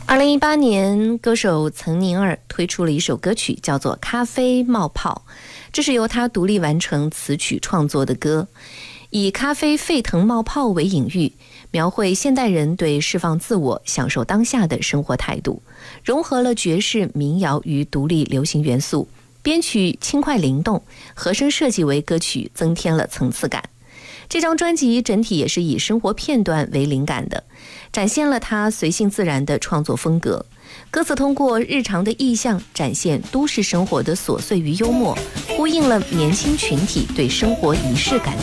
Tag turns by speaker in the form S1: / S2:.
S1: 2018年，歌手岑宁儿推出了一首歌曲，叫做《咖啡冒泡》，这是由他独立完成词曲创作的歌，以咖啡沸腾冒泡为隐喻，描绘现代人对释放自我、享受当下的生活态度，融合了爵士、民谣与独立流行元素，编曲轻快灵动，和声设计为歌曲增添了层次感。这张专辑整体也是以生活片段为灵感的，展现了他随性自然的创作风格。歌词通过日常的意象展现都市生活的琐碎与幽默，呼应了年轻群体对生活仪式感